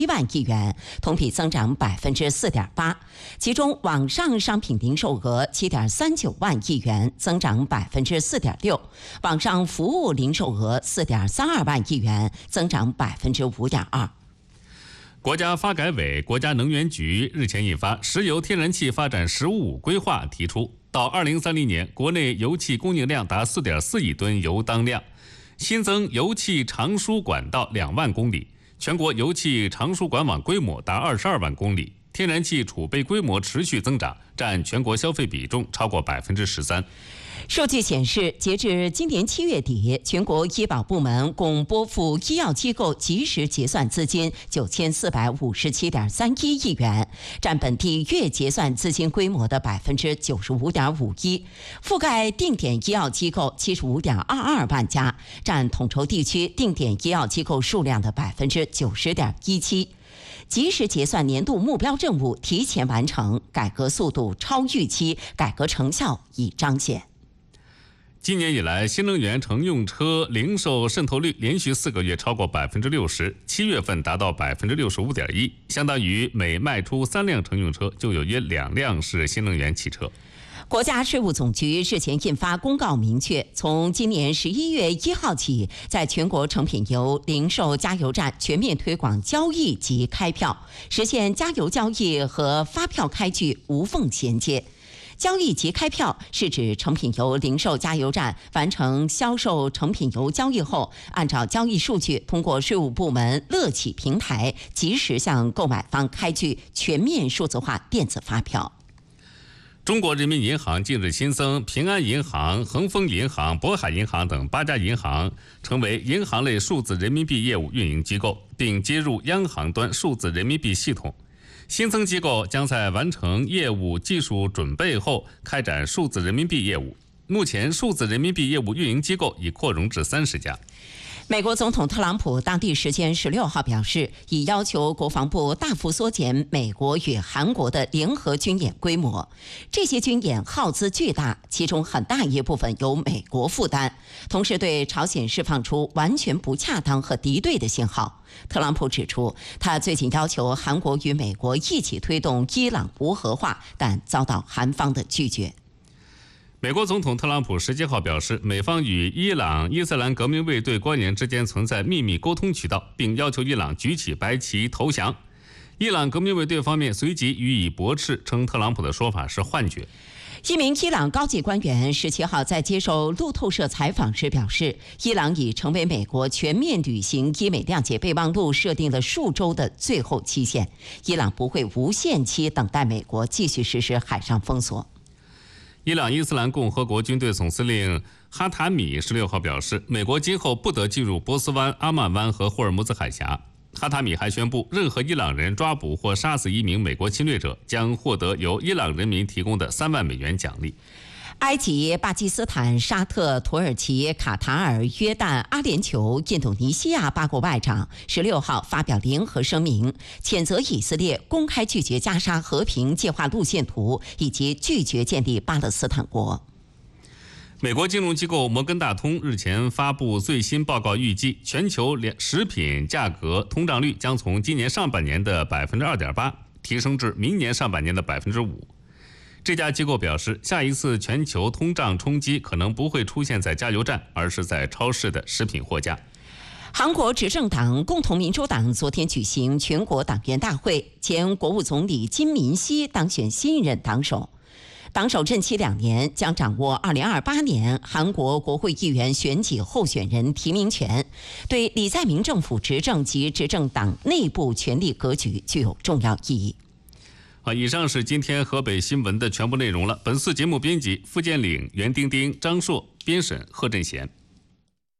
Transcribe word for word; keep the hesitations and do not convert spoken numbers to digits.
一万亿元，同比增长百分之四点八。其中，网上商品零售额七点三九万亿元，增长百分之四点六；网上服务零售额四点三二万亿元，增长百分之五点二。 国家发改委、国家能源局日前印发《石油天然气发展“十五五”规划》，提出到二零三零年，国内油气供应量达四点四亿吨油当量，新增油气长输管道两万公里。全国油气长输管网规模达二十二万公里，天然气储备规模持续增长，占全国消费比重超过百分之十三。 数据显示，截至今年七月底，全国医保部门共拨付医药机构即时结算资金九千四百五十七点三一亿元，占本地月结算资金规模的百分之九十五点五一，覆盖定点医药机构七十五点二二万家，占统筹地区定点医药机构数量的百分之九十点一七。即时结算年度目标任务提前完成，改革速度超预期，改革成效已彰显。 今年以来，新能源乘用车零售渗透率连续四个月超过百分之六十，七月份达到百分之六十五点一，相当于每卖出三辆乘用车就有约两辆是新能源汽车。 国家税务总局日前印发公告，明确从今年十一月一号起，在全国成品油零售加油站全面推广交易及开票，实现加油交易和发票开具无缝衔接。交易及开票是指成品油零售加油站完成销售成品油交易后，按照交易数据，通过税务部门乐企平台及时向购买方开具全面数字化电子发票。 中国人民银行近日新增平安银行、恒丰银行、渤海银行等八家银行成为银行类数字人民币业务运营机构，并接入央行端数字人民币系统。新增机构将在完成业务技术准备后开展数字人民币业务。目前，数字人民币业务运营机构已扩容至三十家。 美国总统特朗普当地时间十六号表示，已要求国防部大幅缩减美国与韩国的联合军演规模。这些军演耗资巨大，其中很大一部分由美国负担，同时对朝鲜释放出完全不恰当和敌对的信号。特朗普指出，他最近要求韩国与美国一起推动伊朗无核化，但遭到韩方的拒绝。 美国总统特朗普十七号表示，美方与伊朗伊斯兰革命卫队官员之间存在秘密沟通渠道，并要求伊朗举起白旗投降。伊朗革命卫队方面随即予以驳斥，称特朗普的说法是幻觉。 一名伊朗高级官员十七号在接受路透社采访时表示，伊朗已成为美国全面履行伊美谅解备忘录设定了数周的最后期限，伊朗不会无限期等待美国继续实施海上封锁。 伊朗伊斯兰共和国军队总司令哈塔米十六号表示，美国今后不得进入波斯湾、阿曼湾和霍尔木兹海峡。哈塔米还宣布，任何伊朗人抓捕或杀死一名美国侵略者，将获得由伊朗人民提供的三万美元奖励。 埃及、巴基斯坦、沙特、土耳其、卡塔尔、约旦、阿联酋、印度尼西亚八国外长十六号发表联合声明，谴责以色列公开拒绝加沙和平计划路线图，以及拒绝建立巴勒斯坦国。 美国金融机构摩根大通日前发布最新报告，预计全球食品价格通胀率将从今年上半年的百分之二点八提升至明年上半年的百分之五。这家机构表示，下一次全球通胀冲击可能不会出现在加油站，而是在超市的食品货架。 韩国执政党共同民主党昨天举行全国党员大会，前国务总理金敏熙当选新一任党首。党首任期两年，将掌握二零二八年韩国国会议员选举候选人提名权，对李在明政府执政及执政党内部权力格局具有重要意义。 好，以上是今天河北新闻的全部内容了。本次节目编辑付建岭、袁丁丁、张硕，编审贺振贤。